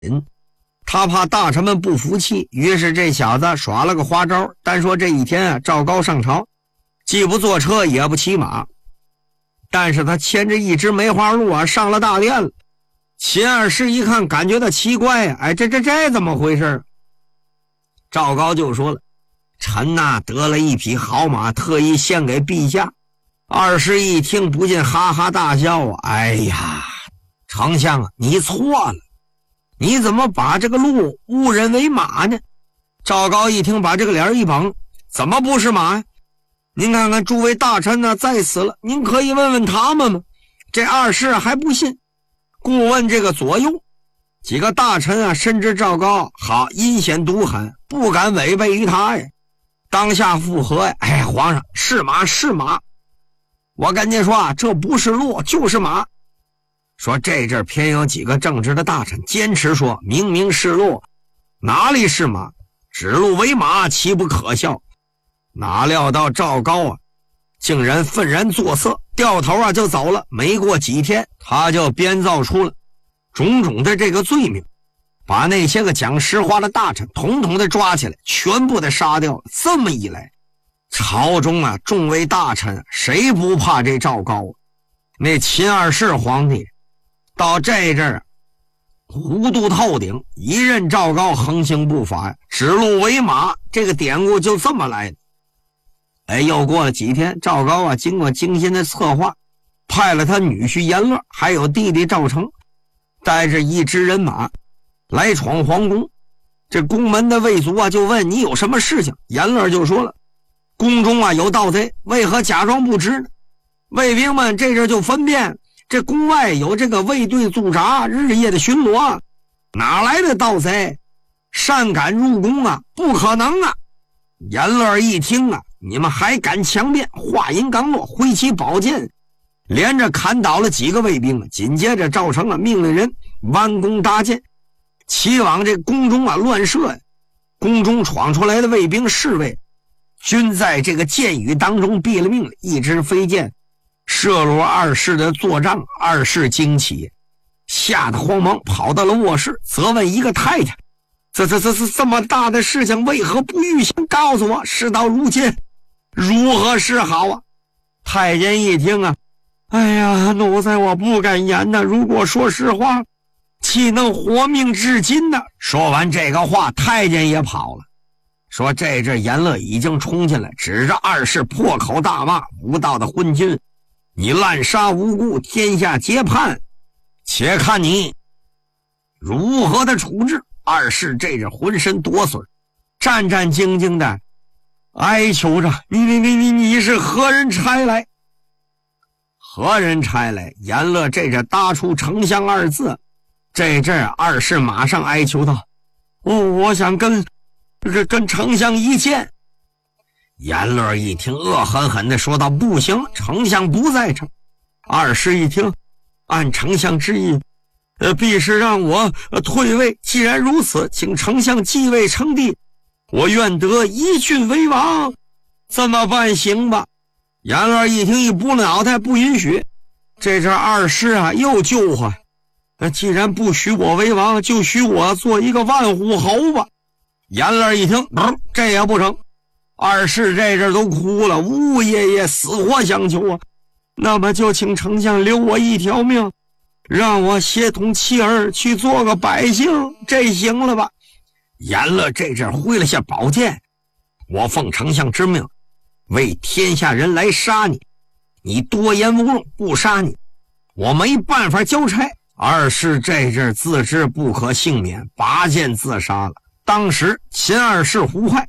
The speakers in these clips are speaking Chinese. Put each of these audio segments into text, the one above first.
他怕大臣们不服气，于是这小子耍了个花招。单说这一天啊，赵高上朝，既不坐车也不骑马，但是他牵着一只梅花鹿啊上了大殿了。秦二世一看，感觉到奇怪呀，哎，这怎么回事？赵高就说了：“臣呐，得了一匹好马，特意献给陛下。”二世一听，不禁哈哈大笑啊！哎呀，丞相啊，你错了，你怎么把这个鹿误认为马呢？赵高一听，把这个脸一绷：“怎么不是马呀？您看看诸位大臣呢，在此了，您可以问问他们吗？”这二世还不信，故问这个左右几个大臣啊，深知赵高好阴险毒狠，不敢违背于他呀。当下附和呀：“哎，皇上，是马是马，我跟您说啊，这不是鹿就是马。”说这阵偏有几个正直的大臣坚持说，明明是鹿，哪里是马？指鹿为马，岂不可笑？哪料到赵高啊，竟然愤然作色，掉头啊就走了。没过几天，他就编造出了种种的这个罪名，把那些个讲实话的大臣统统的抓起来，全部的杀掉了。这么一来，朝中啊众位大臣谁不怕这赵高啊？那秦二世皇帝到这阵儿糊涂透顶，一任赵高横行不法呀，指鹿为马，这个典故就这么来的。哎，又过了几天，赵高啊经过精心的策划，派了他女婿阎乐还有弟弟赵成，带着一支人马来闯皇宫。这宫门的卫卒啊就问：“你有什么事情？”阎乐就说了：“宫中啊有盗贼，为何假装不知呢？”卫兵们这阵就分辨，这宫外有这个卫队驻扎，日夜的巡逻，哪来的盗贼擅敢入宫啊？不可能啊！阎乐一听啊，你们还敢强辩？话音刚落，挥起宝剑，连着砍倒了几个卫兵。紧接着赵成啊命令人弯弓搭箭，齐往这宫中啊乱射。宫中闯出来的卫兵侍卫均在这个箭雨当中毙了命了。一支飞箭射入二世的坐帐，二世惊起，吓得慌忙跑到了卧室，责问一个太太：“这么大的事情，为何不预先告诉我？事到如今，如何是好啊？”太监一听啊，哎呀，奴才我不敢言呐，如果说实话，岂能活命至今呢？说完这个话，太监也跑了。说这阵阎乐已经冲进来，指着二世破口大骂：“无道的昏君，你滥杀无辜，天下皆叛，且看你如何的处置。”二世这阵浑身哆嗦，战战兢兢的哀求着：“你是何人差来？”何人差来？阎乐这阵搭出丞相二字。这阵二世马上哀求道：“我想跟丞相一见。”阎乐一听，恶狠狠地说道：“不行，丞相不在场。”二世一听，按丞相之意，必是让我退位。既然如此，请丞相继位称帝，我愿得一郡为王。这么办行吧？阎乐一听，一拨脑袋，不允许。这阵二世啊又救活：“既然不许我为王，就许我做一个万户侯吧。”阎乐一听，这也不成。二世这阵都哭了，呜呜咽咽，死活相求啊。那么就请丞相留我一条命，让我协同妻儿去做个百姓，这行了吧？阎乐这阵挥了下宝剑：“我奉丞相之命，为天下人来杀你，你多言无用，不杀你，我没办法交差。”二世这阵自知不可幸免，拔剑自杀了。当时秦二世胡亥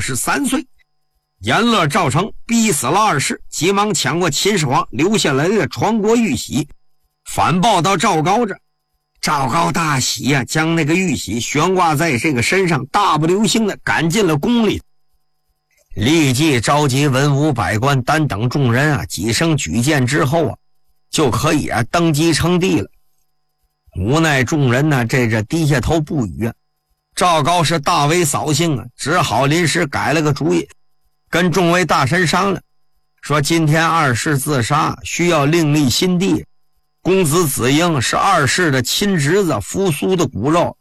23岁，阎乐赵成逼死了二世，急忙抢过秦始皇留下来的传国玉玺，反报到赵高这。赵高大喜啊，将那个玉玺悬挂在这个身上，大步流星的赶进了宫里，立即召集文武百官单等众人啊，几声举荐之后啊，就可以啊登基称帝了。无奈众人呢，这低下头不语啊。赵高是大为扫兴啊，只好临时改了个主意，跟众位大臣商量，说今天二世自杀，需要另立新帝。公子子婴是二世的亲侄子，扶苏的骨肉，